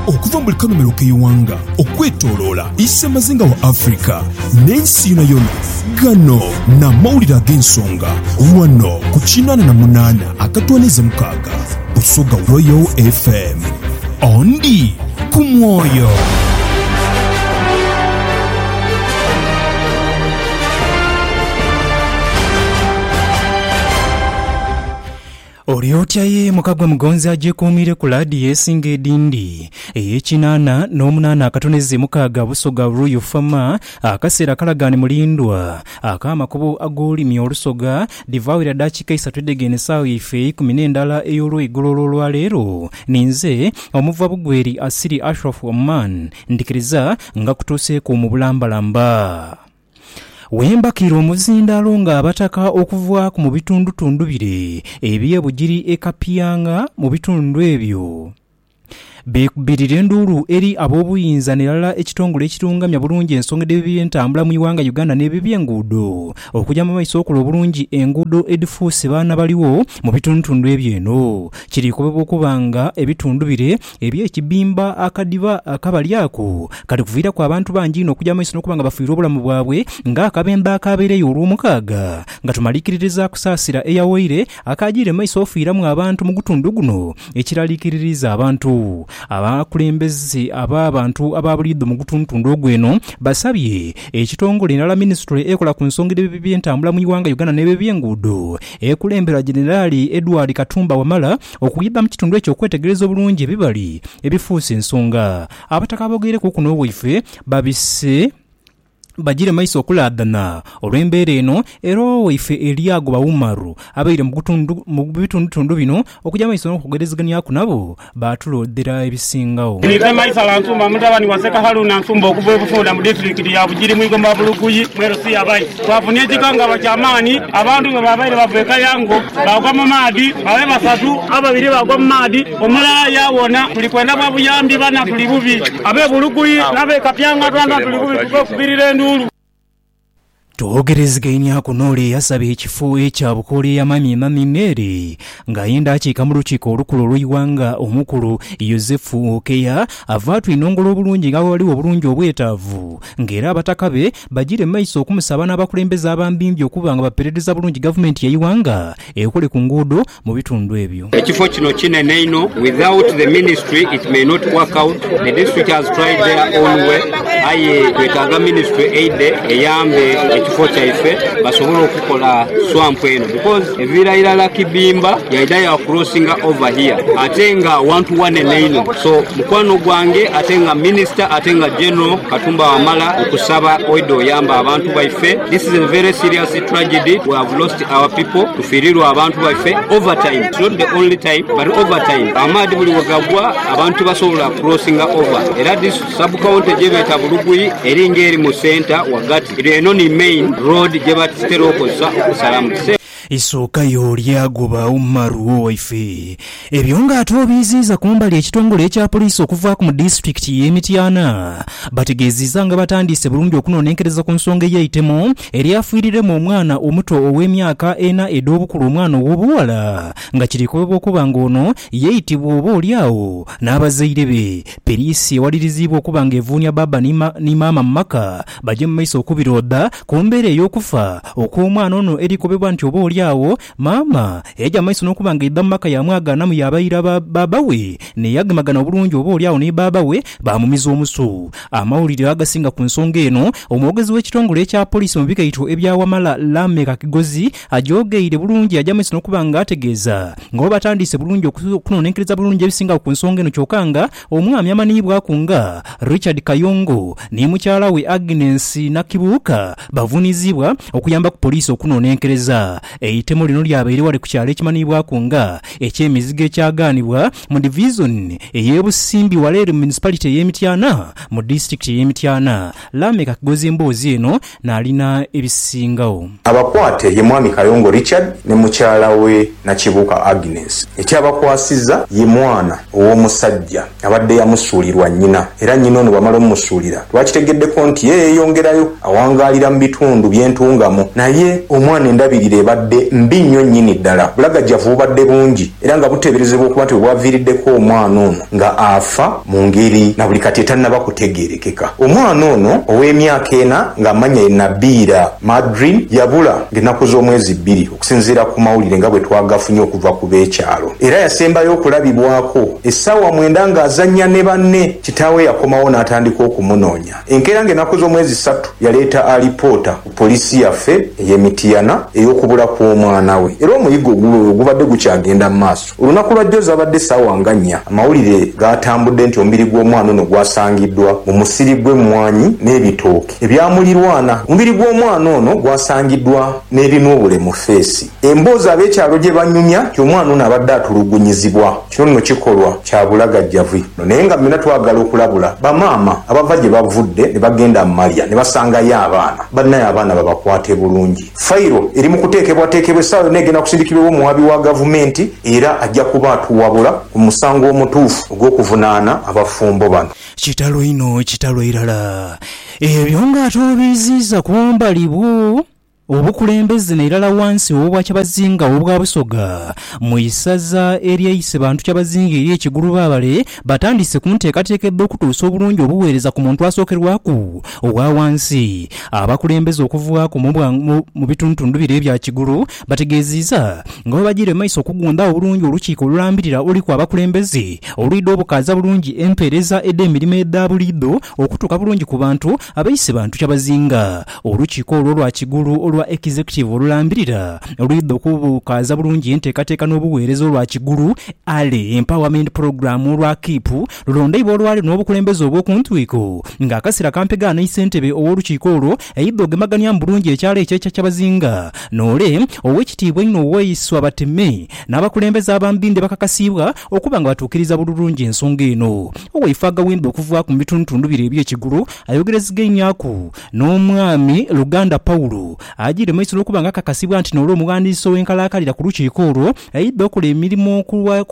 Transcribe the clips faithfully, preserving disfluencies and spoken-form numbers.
okuva mu kanomero k'eyiwanga okwetooloola issa mazinga wa Afrika n'ensi yonna yonna. Gano n'amawulire ag'ensonga wano ku kinaana na munaana akatwaniza mukaaga Busoga Royal F M. Ondi ku mwoyo. Oliotyaye mukagwa mugonzi ajekumire ku laadi yesinga edindi ey'ekinaana n'omunaana akatoneze mukaaga Busoga Royal Farmer akaseera kalagane mulindwa ak'amakubo ag'olulimi olusoga divawira dakiika isatu edegene essaawa ife ikumi n'endala ey'olweggulo olwaleero ninze omuva bugweri Asiri Ashraf Oman ndikiriza nga kutuuseeko mu bulambalamba. Wembakira omuzindalo nga abataka okuva mu bitundutundu bire ebyebugiri ekapiyanga mu bitundu ebyo bekubirira enduulu eri ab'obuyinza nerala ekitongole ekitungamya bulungi ensonga y'ebyentambula mu iwanga Uganda n'eby'enguudo okujja mu maiso okola obulungi enguudo edifuuse baana baliwo mu bitundutundu ebyo eno kiri kubeba okubanga ebitundu bire eby'ekibimba akadiba akabali ako kali kuviirako abantu bangi ino okujja mu maiso n'okubanga bafiirwa obulamu bwabwe ng'akabembe akabeereyo olw'omukaaga nga tumaliikiririza kusaasira eyawaire akaagire mu maiso ofiiramu abantu mu gutundu guno ekiraliikiririza abantu. Abakulembeze ab'abantu ababulidde mu gutuntundu ogweno basabye ekitongole nala ministry ekola ku nsonga y'ebyentambula mu iwanga Uganda n'eby'enguudo ekulembera Generali Edward Katumba Wamala okuyibba mu kitundu ekyo okwetegereza obulungi ebibali ebifuuse ensonga. Abataka abogereku kuno waife babise bajire maiso okulaadana olw'embeera eno era waife Eliago Bawumaru abaire mu bitundutundu bino okujja maiso n'okugerezeganyako nabo baatuloddera ebisingawo. Nize Maisala Nsumba mutabani wa Seka Haruna Nsumba okuva ebufunda mu disitulikiti ya Bugiri mu Igomba Bulukuyi mwero si abayi twafunye ekikangaba ky'amaanyi abantu nga babaire bava e Kayango bagwa mu maadi babe basatu ababiri bagwa mu maadi omulala yawona tuli kwenda bwa buyambi bana tuli bubi abe Bulukuyi n'abe Kapyanga twanda tuli bubi tukubirira twogerezeganya kunoole yasaba ekifo ekyabukole y'amami maminere ng'ayenda akiika mu lukiiko olukulu olw'iwanga omukulu Yosefu Okeya ava twinongola obulungi nga waliwo obulungi obwetaavu ng'era abataka be bagire maiso okumusaba n'abakulembeze abambimbi okuba nga baperereza bulungi gavumenti y'iwanga ekole ku nguudo mu bitundu ebyo. Ekifo kino kinene ino, without the ministry it may not work out. The district has tried their own way. Aye twetaaga ministry aid eyambe ekifo kyaife basobola okukola swamp eno because evira irala kibimba yaida ya crossing over here atenga wantu wane neino so mukwano gwange atenga minister atenga general Katumba Wamala okusaba oido yamba abantu baife. This is a very serious tragedy. We have lost our people tufirirwa abantu baife over time. It's not the only time but over time amadi buli wagabwa abantu basobola crossing over era this sub county jebeta Bulukuyi eringeri mu center wagati eno ni main road jebatitero okosa okusalamu isooka y'Oliago Bawumaru waife ebyo ng'ate obiziiza kumbali ekitongole ekya poliisi okuvaako mu disitulikiti y'Emityana bategeezizza nga batandise bulungi okunoonenkereza ku nsonga ey'eyitemu eryafiiriremu omwana omuto ow'emyaka ena ed'obukulu omwana ow'obuwala nga kirikobebwa okuba ng'ono yeeyitibwa oba oliawo n'abazaire be. Poliisi ewalirizibwa okuba ng'evuunya baba ni maama mu maka bajje mu maiso okubirodda ku mbeera ey'okufa okw'omwana ono erikobebwa nti oba oliawo maama yajja maiso n'okuba ng'edda mu maka yamwagaanamu yabayira baba we neyagemagana obulungi oba oliawo ne baba we bamumiza omusu. Amawulire agasinga ku nsonga eno omwogezi w'ekitongole ekya poliisi mu bikayito ebya Wamala Lameck Kigozi ajogeire bulungi yajja maiso n'okuba ng'ategeeza ng'oba batandise bulungi okunoonenkereza bulungi ebisinga ku nsonga eno kyokka nga omwami amanyiibwako nga Richard Kayongo ne mukyala we Agnes Nakibuuka bavunizibwa okuyamba ku poliisi okunoonenkereza eitemo lino lyabaire wali ku kyalo ekimanyiibwako nga eky'emizigo ekyagaanibwa mu division ey'Ebusimbi Waleere municipality ey'Emityana mu district y'Emityana. Lameck Kigozi emboozi eno n'alina ebisingawo. Abakwate ye mwami Kayongo Richard ne mukyala we Nakibuuka Agnes. Ekyabakwasizza ye mwana ow'omusajja abadde yamusuulirwa nnyina era nnyina ono bamala omusuulira twakitegeddeko nti ye yeeyongerayo awangaalira mu bitundu by'entungamu naye omwana endabirira ebadde bubadde mbi nnyo nnyini ddala. Bulagajjavu bubadde bungi era nga buteeberezebwa okuba nti bwaviiriddeko omwana ono nga afa mu ngeri na buli kati etannaba kutegeerekeka. Omwana ono ow'emyaka ena ng'amannya ye Nabiira Madrin yabula ng'ennaku z'omwezi bbiri okusinziira ku mawulire nga bwe twagafunye okuva ku b'ekyalo, era yasembayo okulabibwako essaawa mwenda ng'azannya ne banne. Kitaawe yakomawo n'atandika okumunoonya. Enkeera ng'ennaku z'omwezi ssatu yaleeta alipoota ku poliisi yaffe ey'Emityana ey'okubula kw'omwana we, era omuyigo ogulwo gubadde gukyagenda mu maaso. Olunaku lwa jjo zabadde essaawa nga nnya amawulire gaatambudde nti omubiri gw'omwana ono gwasangiddwa mu musiri gw'emmwanyi n'ebitooke ebyamulirwana. Omubiri gw'omwana ono gwasangiddwa n'ebinuubule mu feesi. Emboozi ab'ekyalo gye banyumya nti omwana ono abadde atulugunyizibwa. Kino nno kikolwa kya bulagajjavu. Naye nga mmena twagala okulabula bamaama abava gye bavudde ne bagenda mu Malya ne basangayo abaana, bannayo abaana babakwate bulungi. Fayiro eri mu kuteekebwateekebwa essaawa yonna egenda kusindikibwa omuwabi wa gavumenti era ajja kuba atuwabula ku musango omutuufu ogw'okuvunaana abafumbo bano. Kitalo ino kitalo irala ebyo ng'atoobiziza ku mbali bwo obukulembeze n'erala wansi obwakyabazinga obwa Busoga mu isaza eryayise bantu kyabazinga eri ekigulu baabale batandise ku nteekateekedde okutuusa obulungi obuweereza ku muntu asookerwaku obwa wansi. Abakulembeze okuvaako mu bitundutundu biri ebya kigulu bategeezizza nga babagire maaso okugunda obulungi olukiiko olulambirira oli ku abakulembeze oluyidde obukaaza bulungi empeereza edda emirimu edda buliddo okutuuka bulungi ku bantu abayise bantu kyabazinga. Olukiiko olwo lwa kigulu olwa executive olulambirira oluyidde okubukaaza bulungi enteekateeka n'obuweereza olwa kigulu ale empowerment program olwa kipu lulondeibwa olwali n'obukulembeze obw'okuntwiko ng'akaseera kampegaana isentebe ow'olukiiko olwo eyidde ogemaganya mu bulungi ekyalo ekyekya kyabazinga noole ow'ekitiibwa ennyo Oweyiswa Bateme n'abakulembeze abambinde bakakasibwa okuba nga batuukiriza bulungi ensonga eno. Oweifaga winde okuvaako mu bitundutundu biri eby'ekigulu ayogerezeganyaaku n'omwami Luganda Paulo agire maaso n'okuba nga akakasibwa nti n'olwo omuwandiisi w'enkalaakalira ku lukiiko olwo ayidde okola emirimu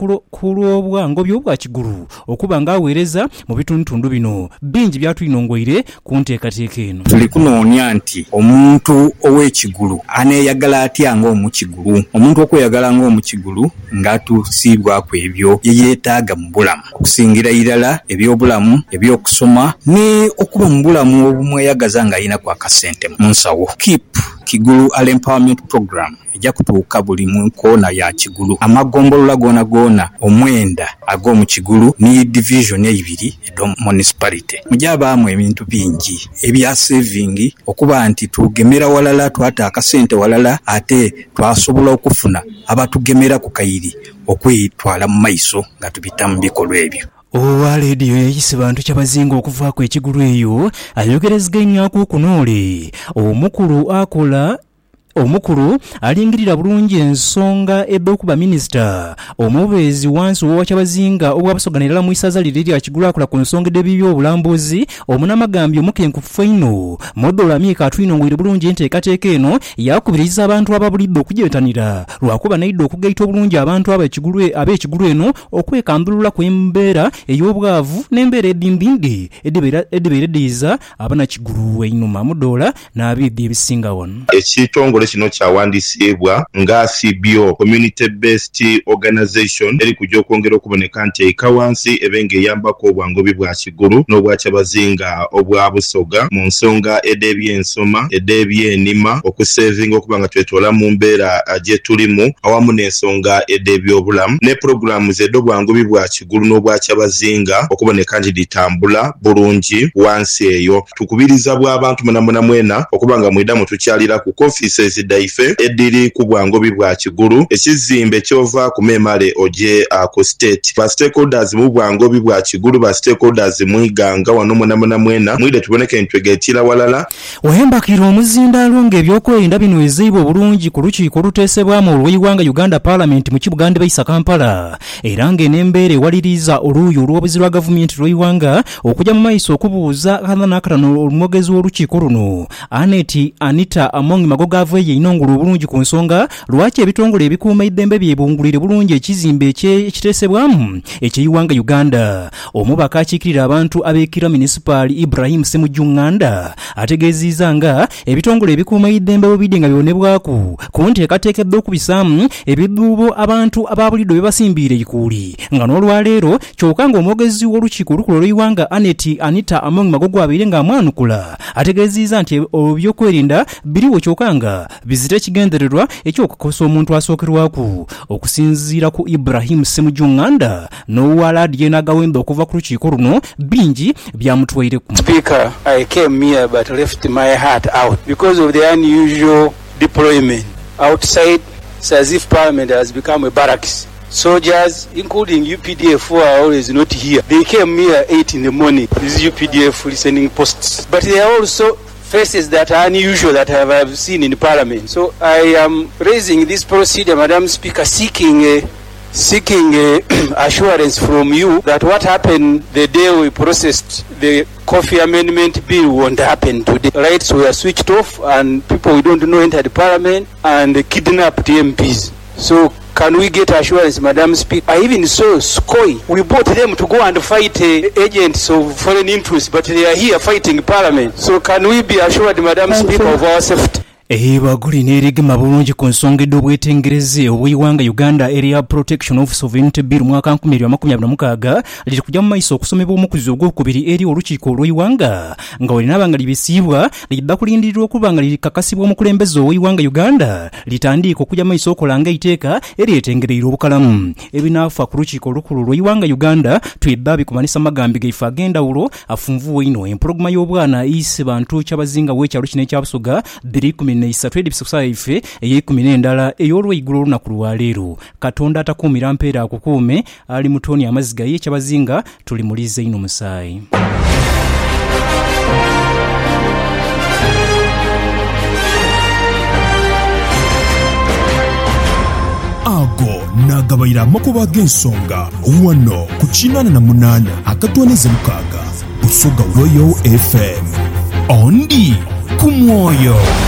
ku lw'obwangu by'obwa kigulu okuba nga aweereza mu bitundutundu bino. Bingi byatuyinongoire ku nteekateeka eno. Tuli kunoonya nti omuntu ow'ekigulu aneeyagala atya ng'omukigulu, omuntu okweyagala ng'omukigulu ng'atusiibwako ebyo bye yeetaaga mu bulamu okusingira irala eby'obulamu, eby'okusoma ne okuba mu bulamu obumweyagaza ng'ayinaku akasente mu nsawo. Keep Kigulu Al Empowerment Program ejja kutuuka buli mu koona ya Kigulu. Amagombolola goona goona omwenda ag'omu Kigulu ni division ebiri edo municipality mujabaamu ebintu bingi ebya saving okuba nti tugemera walala twata akasente walala ate twasobola okufuna abatugemera ku kayiri okwitwala mu maiso nga tubita mu bikolwa ebyo. Owa leediyo yayise bantu kyabazinga okuvaako ekigulu eyo ayogerezeganyaaku okunoole omukulu akola omukulu alingirira bulungi ensonga edda okuba minisita omubeezi wansi owa kyabazinga obwa Busoga n'erala mu isaza liri lya kigulu akola ku nsonga edda by'obulambuzi omunamagambye omukenkufu eno modola Miika atuyinongoire bulungi enteekateeka eno yakubiriza abantu ababulidde okujetanira lwakuba naidde okugaita obulungi abantu ab'ekigulu eno okwekandulula kw'embeera ey'obwavu n'embeera eddimbindi edibeereddiza abanakigulu einuma mudola n'abiddi ebisinga wano. Ekitongole kino kyawandiisibwa nga C B O Community Based Organization eri kujja okwongera okuboneka nti eika wansi ebenga eyambako obwangobi bwa kigulu n'obwa kyabazinga obwa Busoga mu nsonga ed'ebyensoma ed'ebyenima okusevinga okuba nga twetoola mu mbeera gye tulimu awamu n'ensonga ed'ebyobulamu ne programu z'obwangobi bwa kigulu n'obwa kyabazinga okuboneka nti ditambula bulungi wansi eyo. Tukubiriza bw'abantu munamuna mwena okuba nga mwidamu tukyalira ku offices daife ediri ku bwangobi bwa kigulu ekizimbe kyova ku memale oje uh, ku state ba stakeholders mu bwangobi bwa kigulu ba stakeholders mwiganga wano munamuna mwena mwide tuboneke ntwegetira walala wahembakira omuzindaalo ng'ebyokwerinda bino eziibwa obulungi ku lukiiko oluteesebwamu olw'eggwanga Uganda Parliament mu Kibugande bayisa Kampala era ng'enembeera ewaliriza oluuyi olw'obuzi lwa gavumenti lw'eggwanga okujja mu maaso okubuuza kana n'akatano omwogezi w'olukiiko luno Aneti Anita Among Magogavu ye inongolo bulungi ku nsonga lwaki ebitongole ebikuuma eddembe byebungulire bulungi ekizimbe ekiteesebwamu ekyeyiwanga Uganda. Omubaka akiikirira abantu ab'Ekira Municipal Ibrahim Semujjunganda ategeezezza nga ebitongole ebikuuma eddembe bwe bidde nga byonebwaku ku nteekateekedde okubisaamu ebiduubo abantu ababulidde bye basimbiire ikuuli nga n'olwaleero kyokka ng'omwogezi w'olukiiko olukulu olw'eyiwanga Anet Anita Among Magogo abeire nga amwanukula ategeezezza nti ebyokwerinda biriwo kyokka nga bizita ekigendererwa ekyokukosa omuntu asookerwaku. Okusinziira ku Ibrahim Semujjunganda n'owalaadiye n'agawembe okuva ku lukiiko luno bingi byamutwaireku. Speaker, I came here but left my heart out because of the unusual deployment outside. It's as if Parliament has become a barracks. Soldiers, including U P D F, who are always not here. They came here eight in the morning. These U P D F listening posts. But they are also faces that are unusual that I have seen in Parliament. So I am raising this procedure, Madam Speaker, seeking a seeking uh, assurance from you that what happened the day we processed the Coffee Amendment Bill won't happen today. Lights were switched off and people we don't know entered Parliament and kidnapped M Ps. So can we get assurance, Madam Speaker? I even saw SCOI. We bought them to go and fight uh, agents of foreign interest, but they are here fighting Parliament. So can we be assured, Madam Speaker, of our safety? Ebaguli n'erigema bulungi ku nsonga ed'obwetengereze obw'eyiwanga Uganda Area Protection of Sovereignty Bill mwaka nkumi abiri makumi abiri na mukaaga liri kujja mu maaso okusomebwa omukuzi ogwokubiri eri olukiiko olw'eyiwanga nga olinaaba nga libisiibwa lidda kulindirirwa okuba nga likakasibwa omukulembeze ow'eyiwanga Uganda litandiika okujja mu maaso okolanga iteeka eryetengereire obukalamu. Ebinaafa ku lukiiko olukulu olw'eyiwanga Uganda twedda bikumanisa amagambi gaife ag'endawulo afunvuwa ino empologoma y'obwana iyise bantu kyabazinga w'ekyalo kino ekya Busoga bbiri kumi n'esatu edibisokusa ife ey'ekumi n'endala ey'olweigulu olunaku lwaleero. Katonda atakuumira mpeera akukuume ali mutoni amaziga y'ekyabazinga tulimulize ino musaayi. ago nagabayira amakuba g'ensonga wano ku kinaana na munaana akatwaneze mukaaga Busoga Royal F M ondi ku mwoyo.